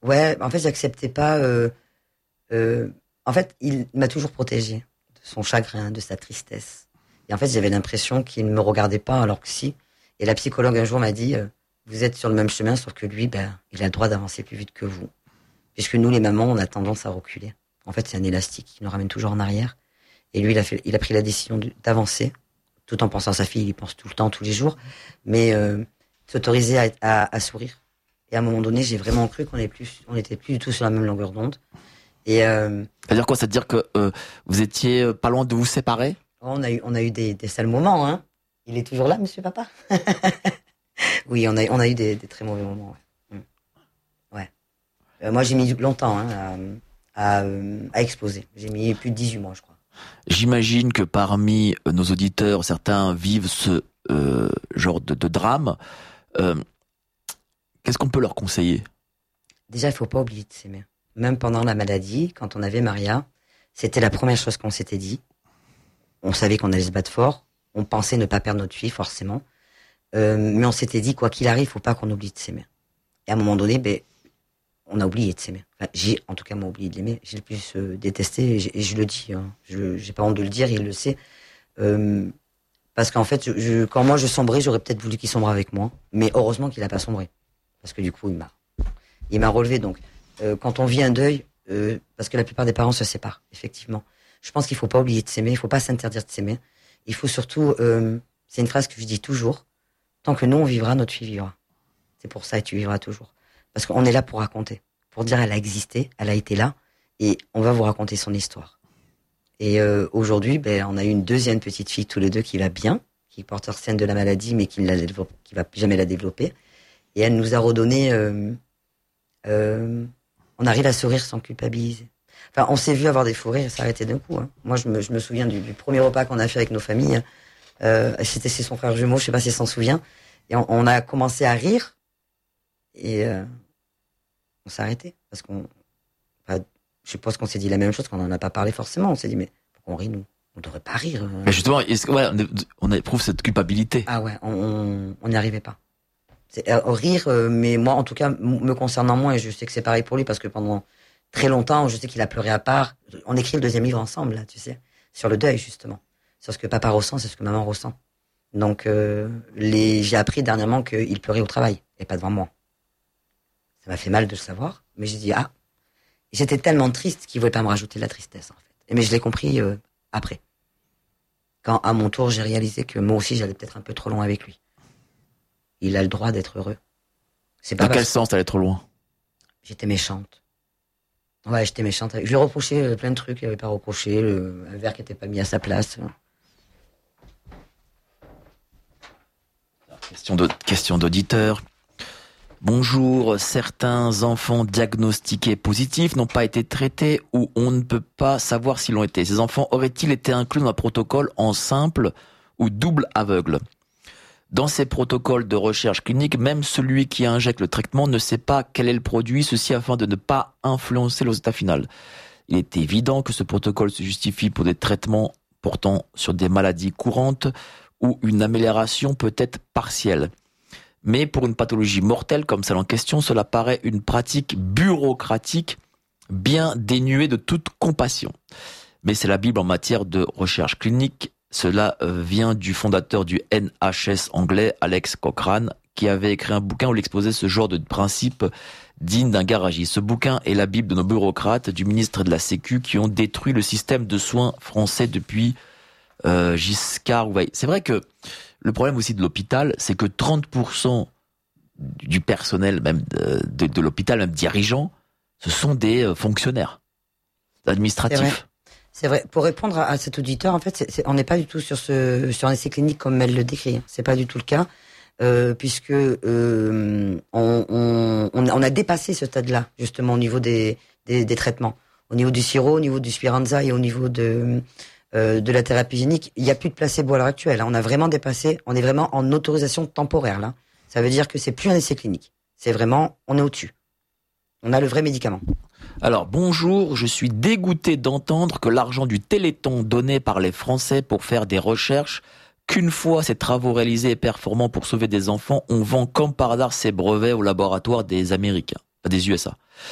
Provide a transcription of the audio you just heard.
Ouais, en fait, j'acceptais pas. En fait, il m'a toujours protégée de son chagrin, de sa tristesse. Et en fait, j'avais l'impression qu'il ne me regardait pas, alors que si. Et la psychologue un jour m'a dit, vous êtes sur le même chemin, sauf que lui, il a le droit d'avancer plus vite que vous. Puisque nous, les mamans, on a tendance à reculer. En fait, c'est un élastique qui nous ramène toujours en arrière. Et lui, il a pris la décision d'avancer, tout en pensant à sa fille. Il y pense tout le temps, tous les jours. Mais s'autoriser à sourire. Et à un moment donné, j'ai vraiment cru on était plus du tout sur la même longueur d'onde. Et c'est-à-dire quoi? C'est-à-dire que vous étiez pas loin de vous séparer? On a eu des sales moments, hein. Il est toujours là, monsieur papa. Oui, on a eu des très mauvais moments. Ouais. Ouais. Moi, j'ai mis longtemps à exploser. J'ai mis plus de 18 mois, je crois. J'imagine que parmi nos auditeurs, certains vivent ce genre de drame. Qu'est-ce qu'on peut leur conseiller? Déjà, il faut pas oublier de s'aimer. Même pendant la maladie, quand on avait Maria, c'était la première chose qu'on s'était dit. On savait qu'on allait se battre fort. On pensait ne pas perdre notre fille, forcément. Mais on s'était dit, quoi qu'il arrive, faut pas qu'on oublie de s'aimer. Et à un moment donné, on a oublié de s'aimer. Enfin, en tout cas, moi, oublié de l'aimer. J'ai le plus détesté, et je le dis. Hein. J'ai pas honte de le dire, il le sait. Parce qu'en fait, quand moi je sombrais, j'aurais peut-être voulu qu'il sombre avec moi. Mais heureusement qu'il a pas sombré. Parce que du coup, il m'a relevé. Donc, quand on vit un deuil, parce que la plupart des parents se séparent, effectivement. Je pense qu'il faut pas oublier de s'aimer, il faut pas s'interdire de s'aimer. Il faut surtout, c'est une phrase que je dis toujours, tant que nous on vivra, notre fille vivra. C'est pour ça, et tu vivras toujours. Parce qu'on est là pour raconter, pour dire elle a existé, elle a été là, et on va vous raconter son histoire. Et aujourd'hui, on a eu une deuxième petite fille tous les deux qui va bien, qui est porteur saine de la maladie, mais qui va jamais la développer. Et elle nous a redonné, on arrive à sourire sans culpabiliser. Enfin, on s'est vu avoir des fous rires et s'arrêter d'un coup. Hein. Moi, je me souviens du premier repas qu'on a fait avec nos familles. C'était chez son frère jumeau, je sais pas s'il s'en souvient. Et on a commencé à rire et on s'est arrêté parce je suppose qu'on s'est dit la même chose, qu'on n'en a pas parlé forcément. On s'est dit mais pourquoi on rit nous? On devrait pas rire. Mais justement, on éprouve cette culpabilité. Ah ouais, on n'y arrivait pas. C'est rire, mais moi en tout cas me concernant moi, et je sais que c'est pareil pour lui parce que pendant très longtemps, je sais qu'il a pleuré à part. On écrit le deuxième livre ensemble, là, tu sais, sur le deuil, justement. Sur ce que papa ressent, c'est ce que maman ressent. Donc, j'ai appris dernièrement qu'il pleurait au travail, et pas devant moi. Ça m'a fait mal de le savoir, mais j'ai dit, et j'étais tellement triste qu'il voulait pas me rajouter de la tristesse, en fait. Mais je l'ai compris après. Quand, à mon tour, j'ai réalisé que moi aussi, j'allais peut-être un peu trop loin avec lui. Il a le droit d'être heureux. C'est pas dans quel sens t'allais trop loin? J'étais méchante. Ouais, j'étais méchante. Je lui reprochais plein de trucs qu'il n'avait pas reproché, un verre qui n'était pas mis à sa place. Question d'auditeur. Bonjour, certains enfants diagnostiqués positifs n'ont pas été traités ou on ne peut pas savoir s'ils l'ont été. Ces enfants auraient-ils été inclus dans un protocole en simple ou double aveugle? Dans ces protocoles de recherche clinique, même celui qui injecte le traitement ne sait pas quel est le produit, ceci afin de ne pas influencer le résultat final. Il est évident que ce protocole se justifie pour des traitements portant sur des maladies courantes où une amélioration peut être partielle. Mais pour une pathologie mortelle comme celle en question, cela paraît une pratique bureaucratique bien dénuée de toute compassion. Mais c'est la Bible en matière de recherche clinique. Cela vient du fondateur du NHS anglais, Alex Cochrane, qui avait écrit un bouquin où il exposait ce genre de principe digne d'un garagiste. Ce bouquin est la Bible de nos bureaucrates, du ministre de la Sécu, qui ont détruit le système de soins français depuis Giscard. C'est vrai que le problème aussi de l'hôpital, c'est que 30% du personnel, même de l'hôpital, même dirigeants, ce sont des fonctionnaires administratifs. C'est vrai. Pour répondre à cet auditeur, en fait, on n'est pas du tout sur un essai clinique comme elle le décrit. C'est pas du tout le cas, puisque on a dépassé ce stade-là, justement, au niveau des traitements, au niveau du sirop, au niveau du Spinraza et au niveau de la thérapie génique. Il n'y a plus de placebo à l'heure actuelle. Hein. On a vraiment dépassé. On est vraiment en autorisation temporaire là. Ça veut dire que c'est plus un essai clinique. C'est vraiment, on est au-dessus. On a le vrai médicament. Alors, bonjour, je suis dégoûté d'entendre que l'argent du Téléthon donné par les Français pour faire des recherches, qu'une fois ces travaux réalisés et performants pour sauver des enfants, on vend comme par hasard ces brevets au laboratoire des Américains, des USA.